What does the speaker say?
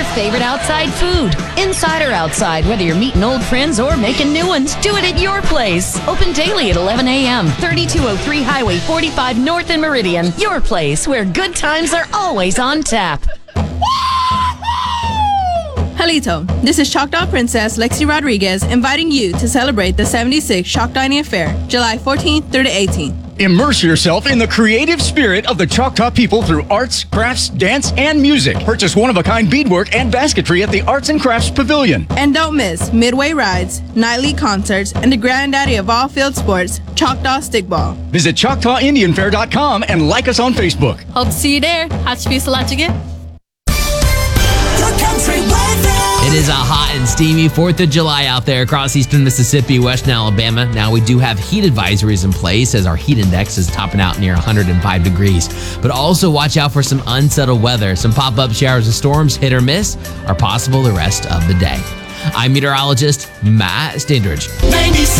your favorite outside food. Inside or outside, whether you're meeting old friends or making new ones, do it at your place. Open daily at 11 a.m. 3203 Highway 45 North in Meridian. Your place where good times are always on tap. Halito, this is Choctaw Princess Lexi Rodriguez inviting you to celebrate the 76th Shock Dining Affair, July 14th through the 18th. Immerse yourself in the creative spirit of the Choctaw people through arts, crafts, dance, and music. Purchase one-of-a-kind beadwork and basketry at the Arts and Crafts Pavilion. And don't miss midway rides, nightly concerts, and the granddaddy of all field sports, Choctaw Stickball. Visit ChoctawIndianFair.com and like us on Facebook. Hope to see you there. Hatchfisalachige. It is a hot and steamy 4th of July out there across eastern Mississippi, western Alabama. Now we do have heat advisories in place as our heat index is topping out near 105 degrees. But also watch out for some unsettled weather. Some pop-up showers and storms, hit or miss, are possible the rest of the day. I'm meteorologist Matt Standridge. 96.